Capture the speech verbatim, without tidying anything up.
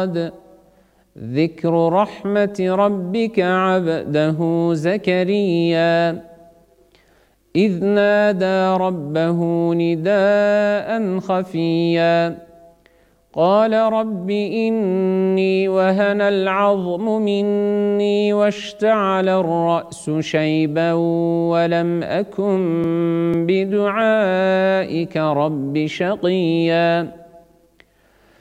صاد ذكر رحمة ربك عبده زكريا إذ نادى ربه نداء خفيا قال رب إني وهن العظم مني واشتعل الرأس شيبا ولم أكن بدعائك رب شقيا